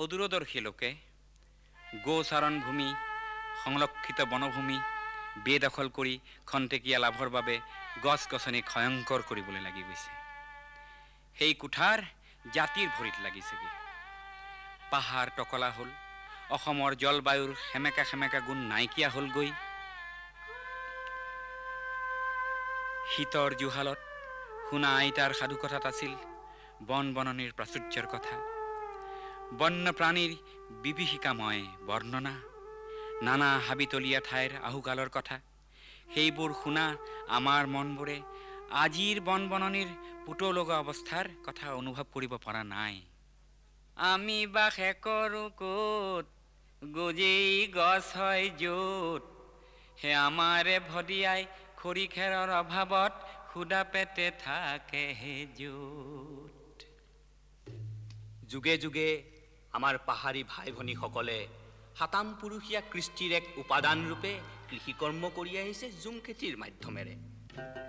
অদূৰদৰ্শী লোকে গোচাৰণ ভূমি, সংৰক্ষিত বনভূমি বেদখল কৰি খন্তেকীয়া লাভৰ বাবে গছ গছনি ভয়ংকৰ কৰিবলৈ লাগি গৈছে। সেই কুঠাৰ জাতিৰ ভৰিত লাগিছেগৈ। পাহাৰ টকলা হ'ল, অসমৰ জলবায়ুৰ সেমেকা সেমেকা গুণ নাইকিয়া হ'লগৈ। শীতৰ জুহালত শুনা আইতাৰ সাধুকথাত আছিল বন বননিৰ প্ৰাচুৰ্যৰ কথা, বন্যপ্ৰাণীৰ বিভীষিকাময় বৰ্ণনা, নানা হাবিতলীয়া ঠাইৰ আহুকালৰ কথা। সেইবোৰ শুনা আমাৰ মনবোৰে আজিৰ বন বননিৰ পুতৌলগা অৱস্থাৰ কথা অনুভৱ কৰিব পৰা নাই। আমি বাস কৰোঁ ক'ত, গজেই গছ হয় য'ত, হে আমাৰে ভদিয়াই খৰি খেৰৰ অভাৱত সুদা পেটে থাকে হে য'ত। যুগে যুগে আমাৰ পাহাৰী ভাই ভনীসকলে সাতাম পুৰুষীয়া কৃষ্টিৰ এক উপাদান ৰূপে কৃষিকৰ্ম কৰি আহিছে ঝুম খেতিৰ মাধ্যমেৰে।